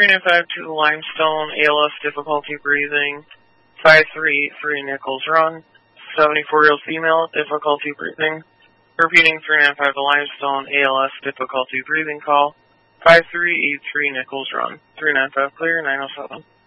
3952 Limestone, ALS difficulty breathing, 5383 Nichols Run, 74-year-old female, difficulty breathing. Repeating 395 Limestone, ALS difficulty breathing call, 5383 Nichols Run, 395 clear, 907.